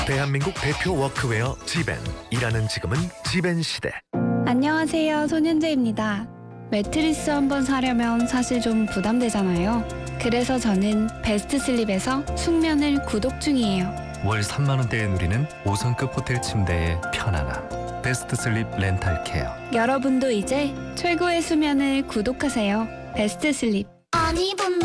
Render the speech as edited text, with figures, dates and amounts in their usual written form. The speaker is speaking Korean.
대한민국 대표 워크웨어 지벤. 일하는 지금은 지벤 시대. 안녕하세요, 손현재입니다. 매트리스 한번 사려면 사실 좀 부담되잖아요. 그래서 저는 베스트 슬립에서 숙면을 구독 중이에요. 월 3만 원대에 누리는 5성급 호텔 침대의 편안함. 베스트 슬립 렌탈 케어. 여러분도 이제 최고의 수면을 구독하세요. 베스트 슬립.